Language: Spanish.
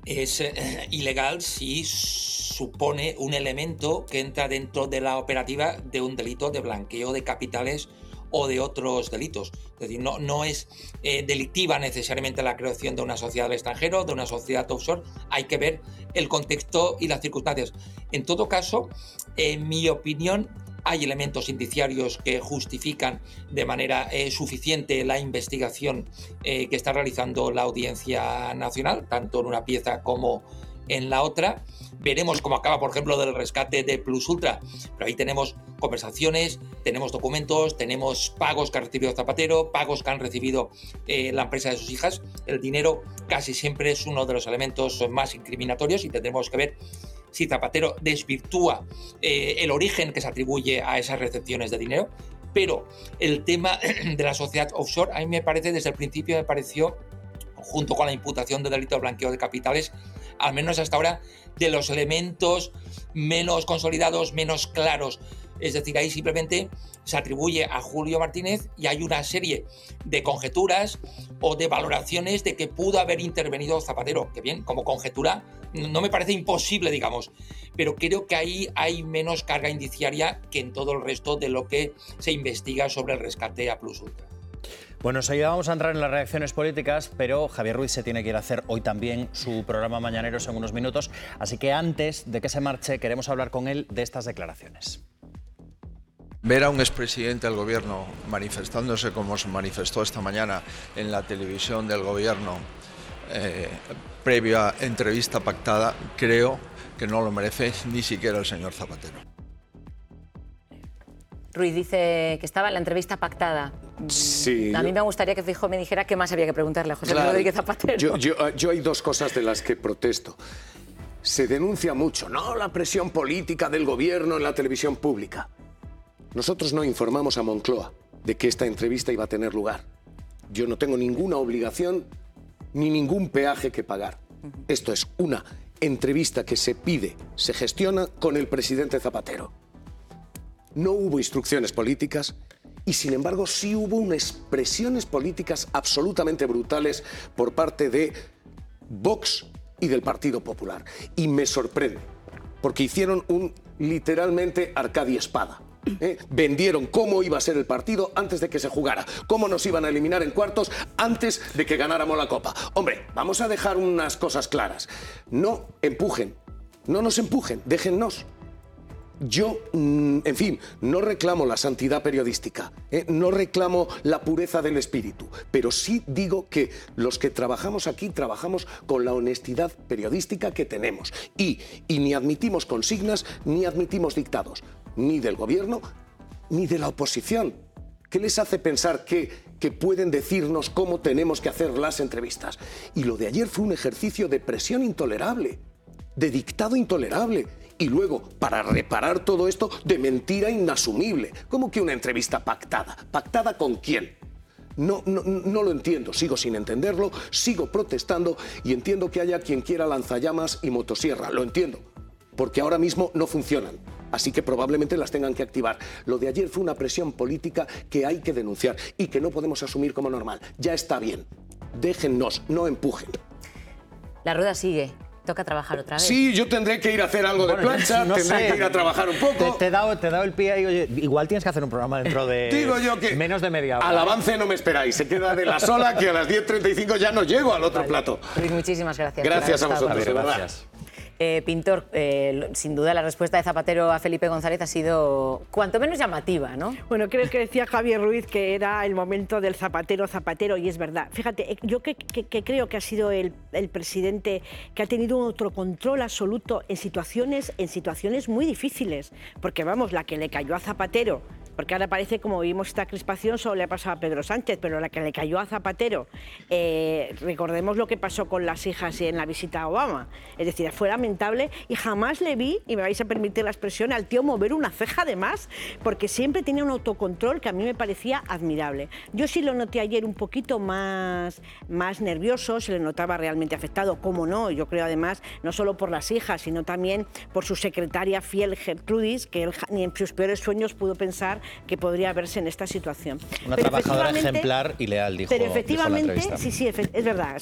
Es ilegal si supone un elemento que entra dentro de la operativa de un delito de blanqueo de capitales o de otros delitos. Es decir, no es delictiva necesariamente la creación de una sociedad al extranjero, de una sociedad offshore. Hay que ver el contexto y las circunstancias. En todo caso, en mi opinión, hay elementos indiciarios que justifican de manera suficiente la investigación que está realizando la Audiencia Nacional, tanto en una pieza como en la otra. Veremos cómo acaba, por ejemplo, del rescate de Plus Ultra, pero ahí tenemos conversaciones, tenemos documentos, tenemos pagos que ha recibido Zapatero, pagos que han recibido la empresa de sus hijas. El dinero casi siempre es uno de los elementos más incriminatorios y tendremos que ver si Zapatero desvirtúa el origen que se atribuye a esas recepciones de dinero. Pero el tema de la sociedad offshore, a mí me parece, desde el principio me pareció, junto con la imputación de delito de blanqueo de capitales, al menos hasta ahora, de los elementos menos consolidados, menos claros. Es decir, ahí simplemente se atribuye a Julio Martínez y hay una serie de conjeturas o de valoraciones de que pudo haber intervenido Zapatero, que bien, como conjetura no me parece imposible, digamos, pero creo que ahí hay menos carga indiciaria que en todo el resto de lo que se investiga sobre el rescate a Plus Ultra. Bueno, enseguida vamos a entrar en las reacciones políticas, pero Javier Ruiz se tiene que ir a hacer hoy también su programa Mañaneros en unos minutos, así que antes de que se marche queremos hablar con él de estas declaraciones. Ver a un expresidente del gobierno manifestándose como se manifestó esta mañana en la televisión del gobierno previa entrevista pactada, creo que no lo merece ni siquiera el señor Zapatero. Ruiz dice que estaba en la entrevista pactada. Sí, a mí me gustaría que Feijóo me dijera qué más había que preguntarle a José Luis Rodríguez Zapatero. Yo hay dos cosas de las que protesto. Se denuncia mucho, ¿no?, la presión política del gobierno en la televisión pública. Nosotros no informamos a Moncloa de que esta entrevista iba a tener lugar. Yo no tengo ninguna obligación ni ningún peaje que pagar. Esto es una entrevista que se pide, se gestiona con el presidente Zapatero. No hubo instrucciones políticas y, sin embargo, sí hubo unas expresiones políticas absolutamente brutales por parte de Vox y del Partido Popular. Y me sorprende, porque hicieron literalmente Arcadia Espada. Vendieron cómo iba a ser el partido antes de que se jugara, cómo nos iban a eliminar en cuartos antes de que ganáramos la Copa. Hombre, vamos a dejar unas cosas claras. No empujen, no nos empujen, déjennos. Yo, en fin, no reclamo la santidad periodística, no reclamo la pureza del espíritu, pero sí digo que los que trabajamos aquí trabajamos con la honestidad periodística que tenemos y ni admitimos consignas ni admitimos dictados, ni del gobierno ni de la oposición. ¿Qué les hace pensar que pueden decirnos cómo tenemos que hacer las entrevistas? Y lo de ayer fue un ejercicio de presión intolerable, de dictado intolerable. Y luego, para reparar todo esto, de mentira inasumible. ¿Cómo que una entrevista pactada? ¿Pactada con quién? No lo entiendo, sigo sin entenderlo, sigo protestando y entiendo que haya quien quiera lanzallamas y motosierra, lo entiendo, porque ahora mismo no funcionan, así que probablemente las tengan que activar. Lo de ayer fue una presión política que hay que denunciar y que no podemos asumir como normal. Ya está bien, déjennos, no empujen. La rueda sigue. Toca trabajar otra vez. Sí, yo tendré que ir a hacer algo de plancha, tendré que ir a trabajar un poco. Te he dado el pie ahí, oye, igual tienes que hacer un programa dentro de Digo yo que menos de media hora. Al avance no me esperáis, se queda de la sola que a las 10:35 ya no llego al otro plato. Luis, muchísimas gracias. Gracias a vosotros, de verdad. Gracias. Pintor, sin duda la respuesta de Zapatero a Felipe González ha sido cuanto menos llamativa, ¿no? Bueno, creo que decía Javier Ruiz que era el momento del Zapatero, y es verdad. Fíjate, yo que creo que ha sido el presidente que ha tenido un autocontrol absoluto en situaciones muy difíciles, porque vamos, la que le cayó a Zapatero, porque ahora parece, como vimos esta crispación, solo le ha pasado a Pedro Sánchez, pero la que le cayó a Zapatero, recordemos lo que pasó con las hijas en la visita a Obama, es decir, fue lamentable y jamás le vi, y me vais a permitir la expresión, al tío mover una ceja de más, porque siempre tenía un autocontrol que a mí me parecía admirable. Yo sí lo noté ayer un poquito más nervioso, se le notaba realmente afectado, cómo no, yo creo además, no solo por las hijas, sino también por su secretaria fiel Gertrudis, que él ni en sus peores sueños pudo pensar que podría verse en esta situación. Una trabajadora ejemplar y leal, dijo. Pero efectivamente, dijo en la entrevista. sí, es verdad.